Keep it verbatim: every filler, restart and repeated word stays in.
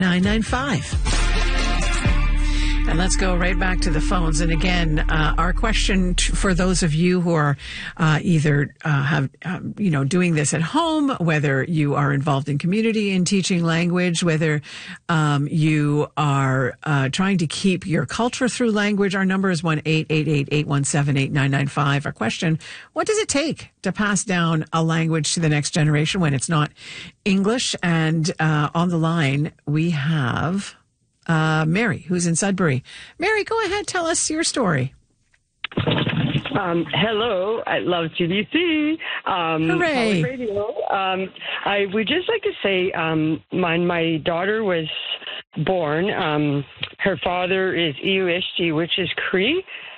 nine nine five. And let's go right back to the phones. And again, uh, our question t- for those of you who are uh, either uh, have, um, you know, doing this at home, whether you are involved in community and teaching language, whether um, you are uh, trying to keep your culture through language, our number is one eight eight eight, eight one seven, eight nine nine five. Our question, what does it take to pass down a language to the next generation when it's not English? And uh, on the line, we have... Uh, Mary, who's in Sudbury. Mary, go ahead. Tell us your story. Um, hello, I love G B C. Um, Hooray. Radio. Um, I would just like to say, um, when my daughter was born, um, her father is E U S G, which is Cree,